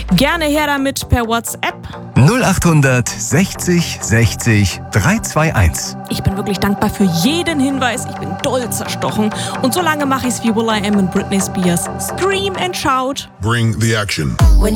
Gerne her damit per WhatsApp. 0800 60 60 321. Ich bin wirklich dankbar für jeden Hinweis. Ich bin doll zerstochen. Und so lange mache ich es wie will.i.am und Britney Spears. Scream and shout. Bring the action. When